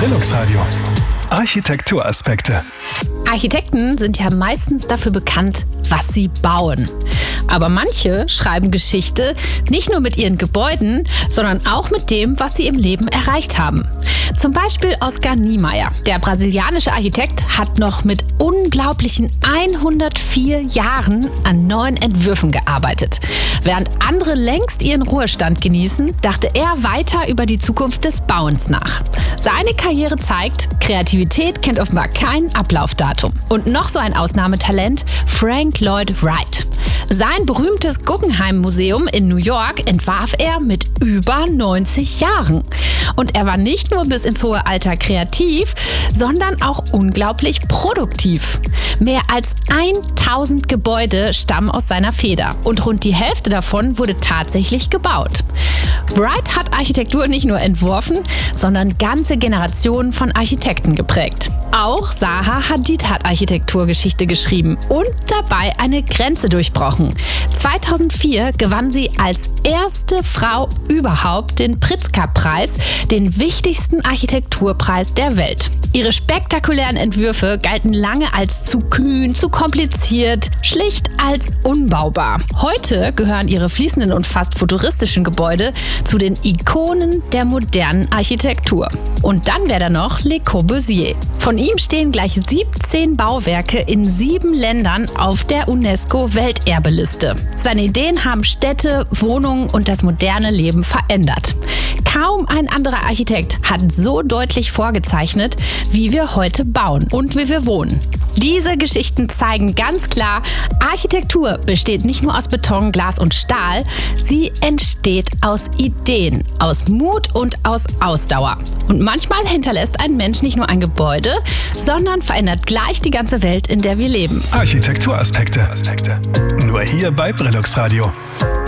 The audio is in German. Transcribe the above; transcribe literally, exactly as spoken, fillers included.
Brillux Radio. Architekturaspekte. Architekten sind ja meistens dafür bekannt, was sie bauen. Aber manche schreiben Geschichte nicht nur mit ihren Gebäuden, sondern auch mit dem, was sie im Leben erreicht haben. Zum Beispiel Oscar Niemeyer. Der brasilianische Architekt hat noch mit unglaublichen hundertvier Jahren an neuen Entwürfen gearbeitet. Während andere längst ihren Ruhestand genießen, dachte er weiter über die Zukunft des Bauens nach. Seine Karriere zeigt, Kreativität kennt offenbar kein Ablaufdatum. Und noch so ein Ausnahmetalent, Frank Lloyd Wright. Sein berühmtes Guggenheim-Museum in New York entwarf er mit über neunzig Jahren. Und er war nicht nur bis ins hohe Alter kreativ, sondern auch unglaublich produktiv. Mehr als tausend Gebäude stammen aus seiner Feder und rund die Hälfte davon wurde tatsächlich gebaut. Wright hat Architektur nicht nur entworfen, sondern ganze Generationen von Architekten geprägt. Auch Zaha Hadid hat Architekturgeschichte geschrieben und dabei eine Grenze durchbrochen. zweitausendvier gewann sie als erste Frau überhaupt den Pritzker-Preis, den wichtigsten Architekturpreis der Welt. Ihre spektakulären Entwürfe galten lange als zu kühn, zu kompliziert, schlicht als unbaubar. Heute gehören ihre fließenden und fast futuristischen Gebäude zu den Ikonen der modernen Architektur. Und dann wäre da noch Le Corbusier. Von ihm stehen gleich siebzehn Bauwerke in sieben Ländern auf der UNESCO-Welterbeliste. Seine Ideen haben Städte, Wohnungen und das moderne Leben verändert. Kaum ein anderer Architekt hat so deutlich vorgezeichnet, wie wir heute bauen und wie wir wohnen. Diese Geschichten zeigen ganz klar, Architektur besteht nicht nur aus Beton, Glas und Stahl, sie entsteht aus Ideen, aus Mut und aus Ausdauer. Und manchmal hinterlässt ein Mensch nicht nur ein Gebäude, sondern verändert gleich die ganze Welt, in der wir leben. Architekturaspekte. Nur hier bei Brillux Radio.